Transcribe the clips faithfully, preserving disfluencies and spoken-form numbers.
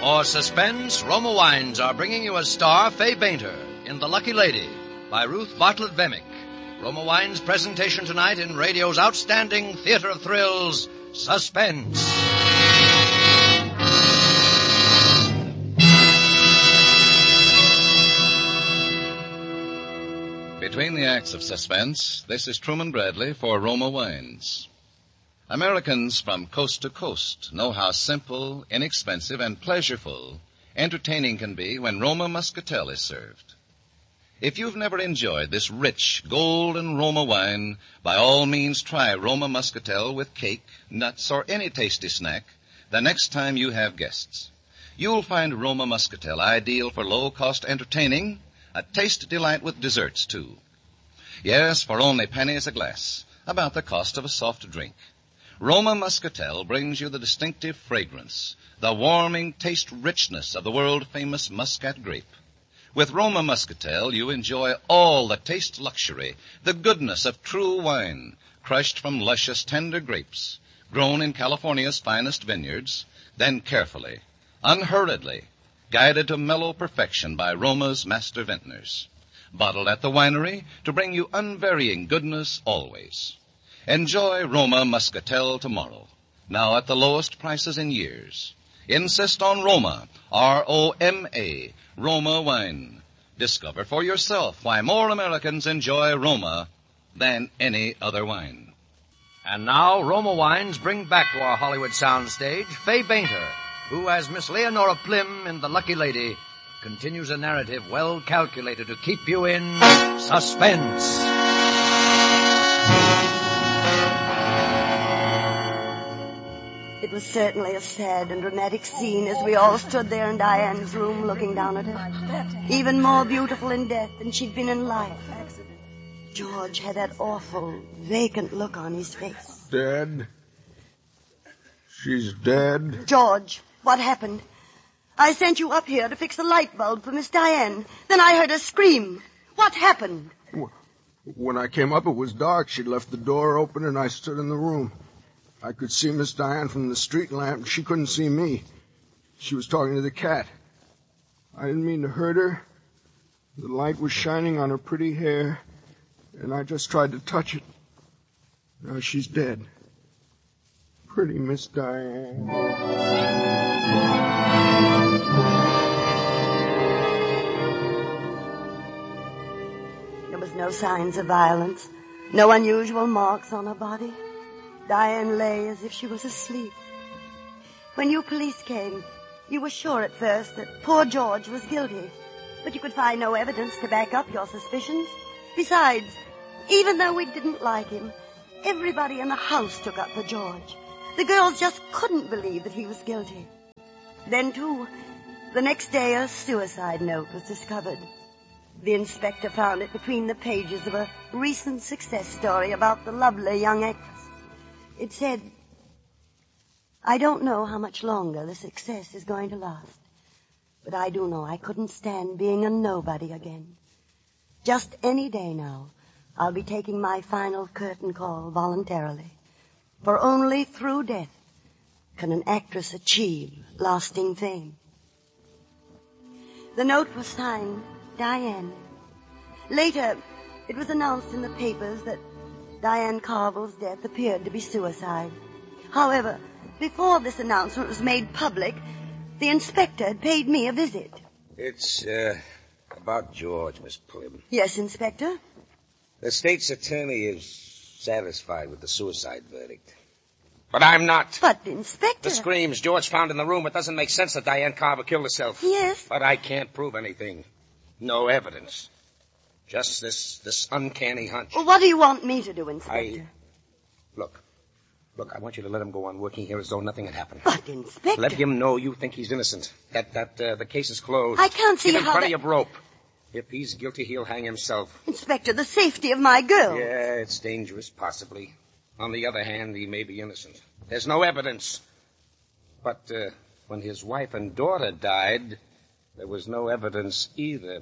For Suspense, Roma Wines are bringing you a star, Fay Bainter, in The Lucky Lady, by Ruth Bartlett Vemick. Roma Wines' presentation tonight in radio's outstanding theater of thrills, Suspense. Between the acts of Suspense, this is Truman Bradley for Roma Wines. Americans from coast to coast know how simple, inexpensive, and pleasureful entertaining can be when Roma Muscatel is served. If you've never enjoyed this rich, golden Roma wine, by all means try Roma Muscatel with cake, nuts, or any tasty snack the next time you have guests. You'll find Roma Muscatel ideal for low-cost entertaining, a taste delight with desserts, too. Yes, for only pennies a glass, about the cost of a soft drink. Roma Muscatel brings you the distinctive fragrance, the warming taste richness of the world-famous Muscat grape. With Roma Muscatel, you enjoy all the taste luxury, the goodness of true wine, crushed from luscious, tender grapes, grown in California's finest vineyards, then carefully, unhurriedly, guided to mellow perfection by Roma's master vintners, bottled at the winery to bring you unvarying goodness always. Enjoy Roma Muscatel tomorrow, now at the lowest prices in years. Insist on Roma, R O M A, Roma wine. Discover for yourself why more Americans enjoy Roma than any other wine. And now, Roma Wines bring back to our Hollywood soundstage Fay Bainter, who, as Miss Leonora Plim in The Lucky Lady, continues a narrative well calculated to keep you in suspense. It was certainly a sad and dramatic scene as we all stood there in Diane's room looking down at her. Even more beautiful in death than she'd been in life. George had that awful, vacant look on his face. Dead? She's dead? George, what happened? I sent you up here to fix a light bulb for Miss Diane. Then I heard her scream. What happened? When I came up, it was dark. She'd left the door open, and I stood in the room. I could see Miss Diane from the street lamp. She couldn't see me. She was talking to the cat. I didn't mean to hurt her. The light was shining on her pretty hair, and I just tried to touch it. Now she's dead. Pretty Miss Diane. There was no signs of violence, no unusual marks on her body. Diane lay as if she was asleep. When you police came, you were sure at first that poor George was guilty, but you could find no evidence to back up your suspicions. Besides, even though we didn't like him, everybody in the house took up for George. The girls just couldn't believe that he was guilty. Then, too, the next day a suicide note was discovered. The inspector found it between the pages of a recent success story about the lovely young actress. It said, I don't know how much longer the success is going to last, but I do know I couldn't stand being a nobody again. Just any day now, I'll be taking my final curtain call voluntarily, for only through death can an actress achieve lasting fame. The note was signed Diane. Later, it was announced in the papers that Diane Carville's death appeared to be suicide. However, before this announcement was made public, the inspector had paid me a visit. It's, uh, about George, Miss Plim. Yes, Inspector? The state's attorney is satisfied with the suicide verdict. But I'm not. But, Inspector... The screams George found in the room, it doesn't make sense that Diane Carver killed herself. Yes. But I can't prove anything. No evidence. Just this, this uncanny hunch. Well, what do you want me to do, Inspector? I... Look. Look, I want you to let him go on working here as though nothing had happened. But, Inspector... Let him know you think he's innocent. That, that, uh, the case is closed. I can't see Give him how plenty that... of rope. If he's guilty, he'll hang himself. Inspector, the safety of my girl. Yeah, it's dangerous, possibly. On the other hand, he may be innocent. There's no evidence. But, uh, when his wife and daughter died, there was no evidence either.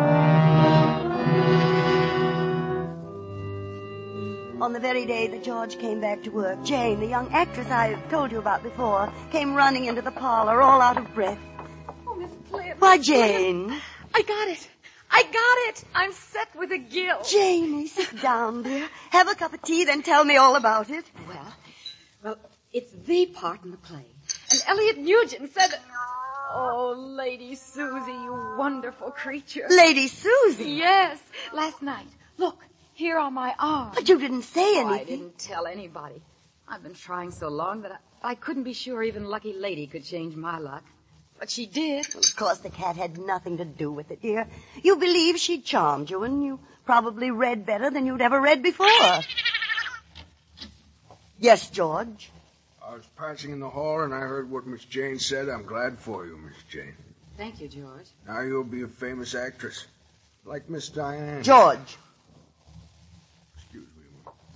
On the very day that George came back to work, Jane, the young actress I told you about before, came running into the parlor all out of breath. Miss Plim. Why, Jane. I got it. I got it. I'm set with a gill. Janie, sit down, dear. Have a cup of tea, then tell me all about it. Well, well, it's the part in the play. And Elliot Nugent said that... Oh, Lady Susie, you wonderful creature. Lady Susie? Yes, last night. Look, here on my arm. But you didn't say Oh, anything. I didn't tell anybody. I've been trying so long that I, I couldn't be sure even Lucky Lady could change my luck. But she did. Of course, the cat had nothing to do with it, dear. You believe she charmed you, and you probably read better than you'd ever read before. Yes, George? I was passing in the hall, and I heard what Miss Jane said. I'm glad for you, Miss Jane. Thank you, George. Now you'll be a famous actress, like Miss Diane. George. Excuse me.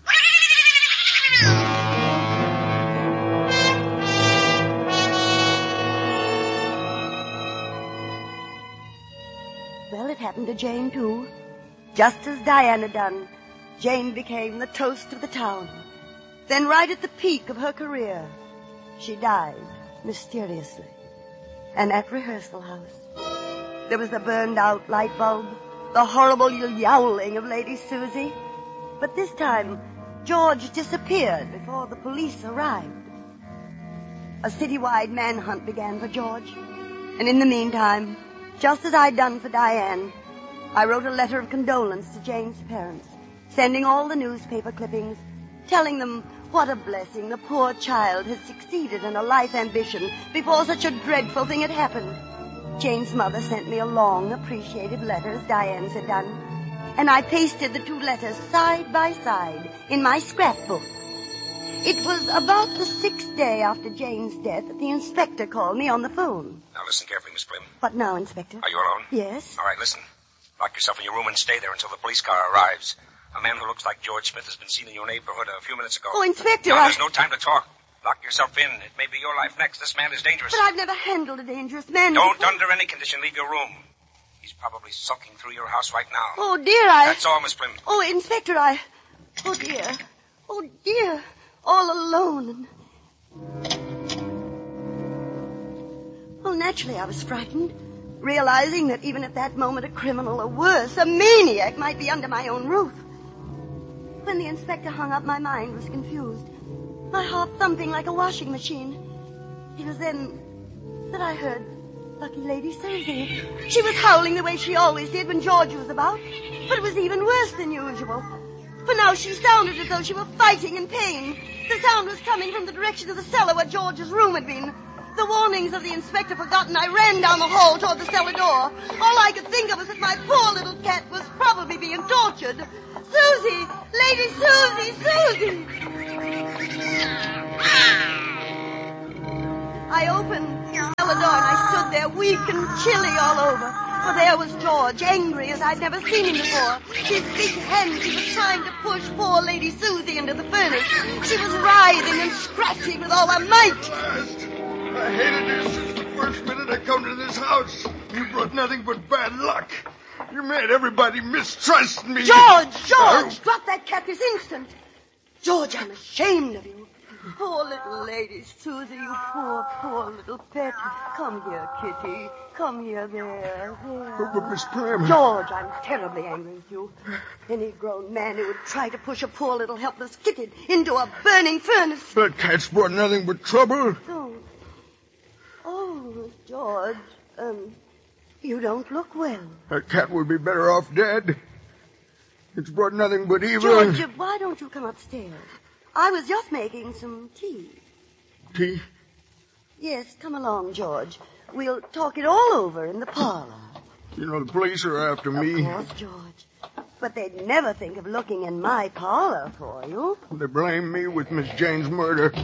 Well, it happened to Jane, too. Just as Diane had done, Jane became the toast of the town. Then, right at the peak of her career, she died mysteriously. And at rehearsal house, there was the burned-out light bulb, the horrible yowling of Lady Susie. But this time, George disappeared before the police arrived. A citywide manhunt began for George. And in the meantime, just as I'd done for Diane, I wrote a letter of condolence to Jane's parents, sending all the newspaper clippings, telling them what a blessing the poor child had succeeded in a life ambition before such a dreadful thing had happened. Jane's mother sent me a long, appreciative letter, as Diane's had done, and I pasted the two letters side by side in my scrapbook. It was about the sixth day after Jane's death that the inspector called me on the phone. Now listen carefully, Miss Plim. What now, Inspector? Are you alone? Yes. All right, listen. Lock yourself in your room and stay there until the police car arrives. A man who looks like George Smith has been seen in your neighborhood a few minutes ago. Oh, Inspector, Now, I... there's no time to talk. Lock yourself in. It may be your life next. This man is dangerous. But I've never handled a dangerous man Don't, before. under any condition, leave your room. He's probably sulking through your house right now. Oh, dear, I... That's all, Miss Plim. Oh, Inspector, I... Oh, dear. Oh, dear. All alone. Well, naturally, I was frightened, realizing that even at that moment a criminal, or worse, a maniac, might be under my own roof. When the inspector hung up, my mind was confused, my heart thumping like a washing machine. It was then that I heard Lucky Lady Susie. She was howling the way she always did when George was about, but it was even worse than usual. For now she sounded as though she were fighting in pain. The sound was coming from the direction of the cellar where George's room had been. The warnings of the inspector forgotten, I ran down the hall toward the cellar door. All I could think of was that my poor little cat was probably being tortured. Susie! Lady Susie! Susie! I opened the cellar door and I stood there weak and chilly all over. For there was George, angry as I'd never seen him before. His big hands, he was trying to push poor Lady Susie into the furnace. She was writhing and scratching with all her might. I hated you since the first minute I come to this house. You brought nothing but bad luck. You made everybody mistrust me. George! George! Drop that cat this instant. George, I'm ashamed of you. Poor little Lady Susie, you poor, poor little pet. Come here, kitty. Come here, there, there. But, Miss Plim... George, I'm terribly angry with you. Any grown man who would try to push a poor little helpless kitten into a burning furnace. That cat's brought nothing but trouble. Don't. Oh, George, um, you don't look well. That cat would be better off dead. It's brought nothing but evil. George, why don't you come upstairs? I was just making some tea. Tea? Yes, come along, George. We'll talk it all over in the parlor. You know, the police are after me. Of course, George. But they'd never think of looking in my parlor for you. They blame me with Miss Jane's murder.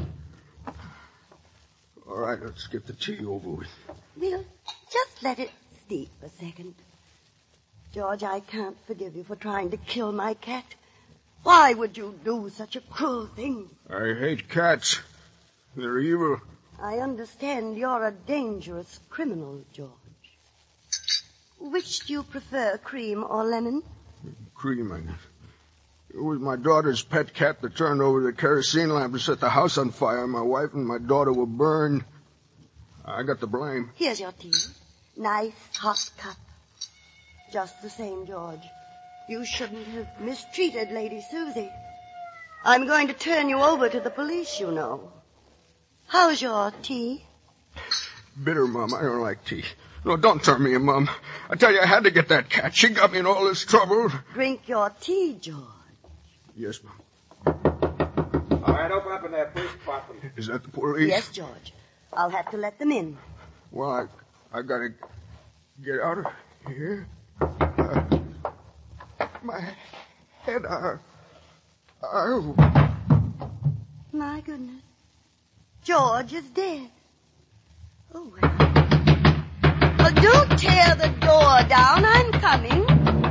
All right, let's get the tea over with. We'll just let it steep a second. George, I can't forgive you for trying to kill my cat. Why would you do such a cruel thing? I hate cats. They're evil. I understand you're a dangerous criminal, George. Which do you prefer, cream or lemon? Cream, I guess. It was my daughter's pet cat that turned over the kerosene lamp and set the house on fire. My wife and my daughter were burned. I got the blame. Here's your tea. Nice hot cup. Just the same, George. You shouldn't have mistreated Lady Susie. I'm going to turn you over to the police, you know. How's your tea? Bitter, Mom. I don't like tea. No, don't turn me in, Mom. I tell you, I had to get that cat. She got me in all this trouble. Drink your tea, George. Yes, Mom. All right, open up in there, police department. Is that the police? Yes, George. I'll have to let them in. Well, I, I gotta get out of here. Uh, my head, uh, oh. My goodness. George is dead. Oh, well. Well, don't tear the door down. I'm coming.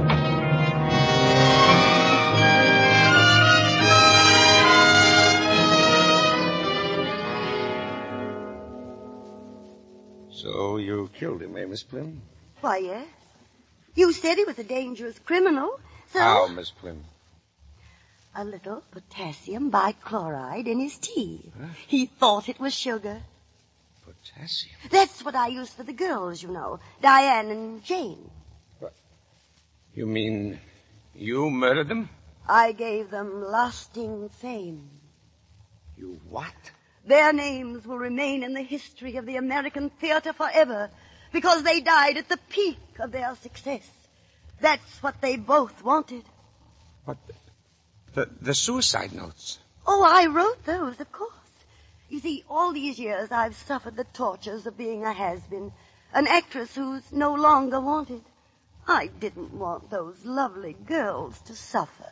So you killed him, eh, Miss Plim? Why, yes. You said he was a dangerous criminal, so... How, Miss Plim? A little potassium bichloride in his tea. Huh? He thought it was sugar. Potassium? That's what I used for the girls, you know. Diane and Jane. What? You mean you murdered them? I gave them lasting fame. You what? Their names will remain in the history of the American theater forever because they died at the peak of their success. That's what they both wanted. What? The, the, the suicide notes? Oh, I wrote those, of course. You see, all these years I've suffered the tortures of being a has-been, an actress who's no longer wanted. I didn't want those lovely girls to suffer.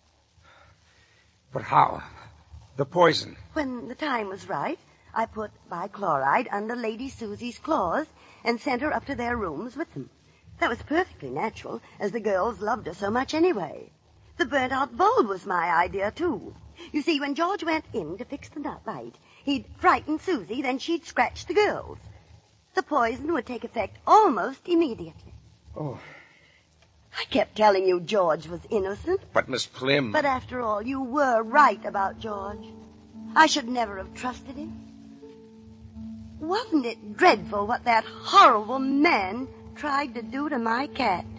But how? The poison? When the time was right, I put bichloride under Lady Susie's claws and sent her up to their rooms with them. That was perfectly natural, as the girls loved her so much anyway. The burnt-out bulb was my idea, too. You see, when George went in to fix the nut light, he'd frighten Susie, then she'd scratch the girls. The poison would take effect almost immediately. Oh. I kept telling you George was innocent. But, Miss Plim... But after all, you were right about George. I should never have trusted him. Wasn't it dreadful what that horrible man tried to do to my cat?